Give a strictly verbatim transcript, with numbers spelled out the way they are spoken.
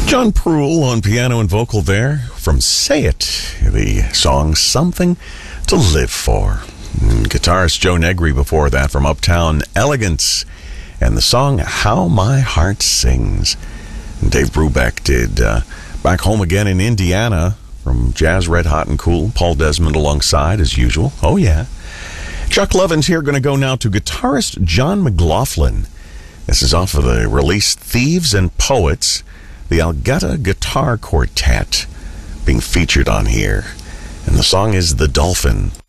John Pruill on piano and vocal there from Say It, the song Something to Live For. And guitarist Joe Negri before that from Uptown Elegance and the song How My Heart Sings. And Dave Brubeck did uh, Back Home Again in Indiana from Jazz Red Hot and Cool. Paul Desmond alongside as usual. Oh yeah. Chuck Lovin's here, going to go now to guitarist John McLaughlin. This is off of the release Thieves and Poets, the Algeta Guitar Quartet being featured on here. And the song is The Dolphin.